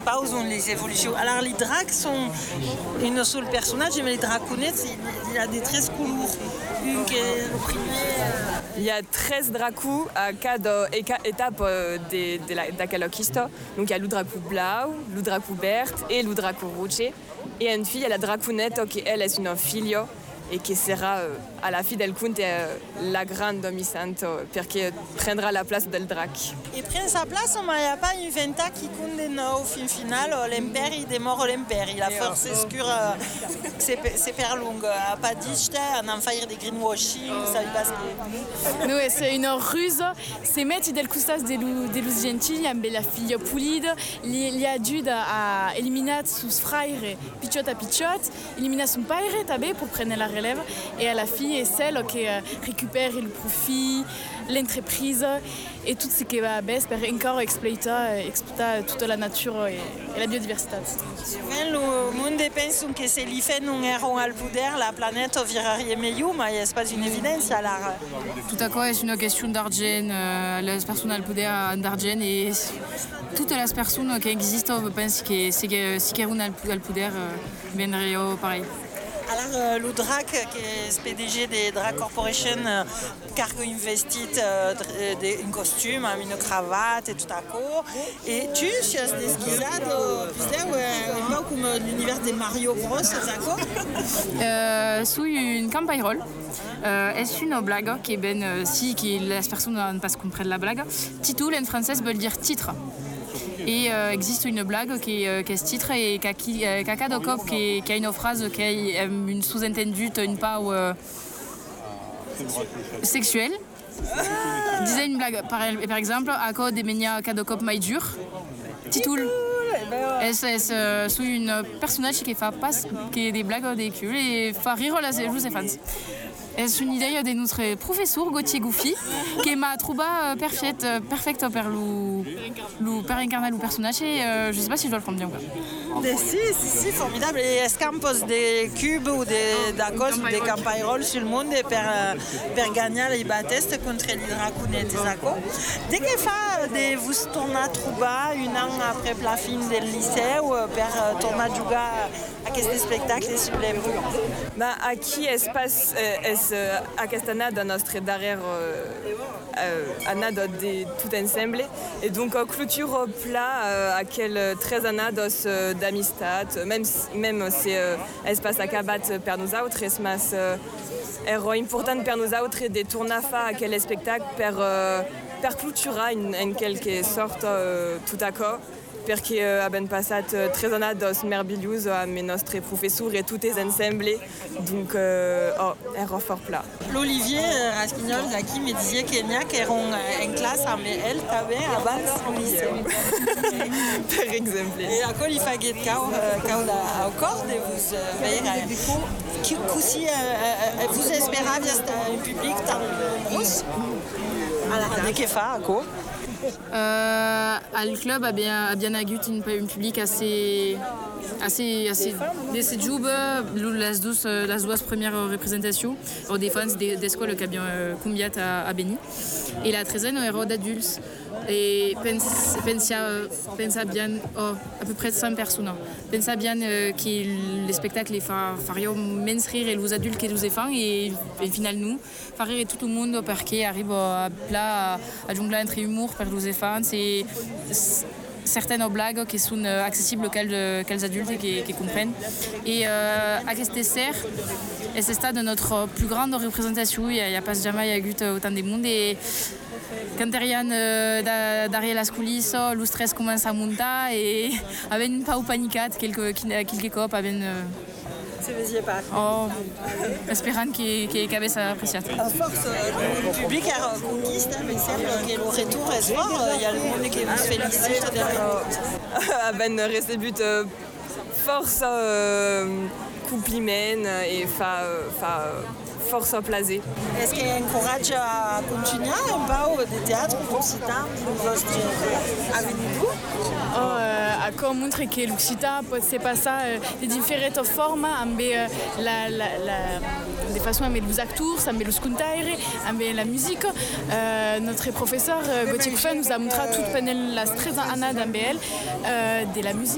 pauses les évolutions. Alors les dracs sont une seule personnage, mais les dracounettes, il y a des 13 couleurs. Une qui est le premier. Il y a 13 dracous à cada étape daquela histoire. Donc il y a le dracou blau, le dracou vert et le dracou rouge. Et une fille, il y a la dracounette qui elle est une fille et qui sera à la fin del conte la grande dominante perché prendra la place del drac. Et prend sa place, mais il n'y a pas une venta qui compte au fin final. L'Empère, il démord l'Empère. La force est sûre, c'est per lungo. Pas dit, on en fait des greenwashing, ça va pas. Nous, c'est une ruse. C'est mettre del custas de luz gentili, avec la fille pulide. Il y a dû à éliminer sus frères, pichot à pichot, éliminer son père, tabé pour prendre la relève. Et à la fille est celle qui récupère le profit, l'entreprise et tout ce qui va baisser pour encore exploiter toute la nature et la biodiversité. Souvent, le monde pense que si les faits non errent al poder, la planète virarait mieux, mais ce n'est pas une évidence. Alors. Tout à coup, c'est une question d'argent, les personnes al poder d'argent et toutes les personnes qui existent, je pense que si quelqu'un al poder, viendrait pareil. Alors, le DRAC, qui est PDG des DRAC Corporation, cargo investit un costume, une cravate et tout à coup. Et tu, c'est des skizades, un peu comme l'univers des Mario Bros, c'est ça? Sous une campagne roll. Est-ce une blague qui est ben si qui les personnes ne pas comprendre la blague. Titul en français veut dire titre. Et existe une blague qui est ce titre et qui a cada cop qui a une phrase qui a une sous-entendue, une part sexuelle. Disait une blague, par exemple, à cause des menia cada cop mai dur. Titul. C'est sous une personnage qui fait des blagues des culs et fait rire les fans. C'est une idée de notre professeur Gauthier Gouffi qui m'a trouvé perfect per incarner le personnage et je ne sais pas si je dois le prendre bien ou pas. Si, formidable. Et est-ce qu'on pose des cubes ou des dacos ou des campagnes rolls sur le monde pour gagner les batailles contre les dracounettes et Zaco? Dès que vous tournez à Trouba, un an après la fin du lycée, ou pour tourner à jouer à ce spectacle sublime? Aqui espace aquesta annada nostra derrière annada de tout ensemble et donc clôture plat aquel 13 annados d'amistad même si espace acabat per nous autres mas era important per nous autres de tornar fa aquel spectacle per clôtura en quelque sorte tout à coup perché abbiamo passato 13 annados merveilleux avec nostri professori e tutti ensemble donc era fort plat. L'Olivier Rasquignol qui me disait qu'il y a qui eran en classe avec elle també abans au lycée. Per exemple. Et à quoi il fallait au corps de vous veiller aussi vous espérez un public tant gros. Alors de que fa à quoi? Le club a bien agut un public assez de ces jobs les deux premières représentations au défense des écoles qui a bien combiat à Béni et la 13e era d'adultes et pensa bien à peu près 100 personnes pensa bien que les spectacles farions menys rire et les adultes que les enfants et final nous faire rire tout le monde parce qu'ils arrivent à plat à jongler entre humour pour les enfants c'est certaines blagues qui sont accessibles qu'aux adultes et qui comprennent. Et à cette serre, et c'est ça de notre plus grande représentation. Il n'y a pas jamais eu autant de monde. Et quand derrière la coulisse, le stress commence à monter et avec une pas paniquée, quelques copes avec Se veziez pas. Espérant qu'il avait sa appréciation. À force, le public a conquiste, mais il semble que le retour est fort. Il y a le monde qui vous félicite. Ben recebut force compliment et force plaisir. Est-ce qu'il encourage à continuer un peu de théâtre occitan avec vous? Ako montre que l'Occità peut se passer de différentes formes avec de façon avec les acteurs, avec les contaires, avec la musique. Notre professeur Gauthier Gouffi nous a montré toute la 13 année de la musique.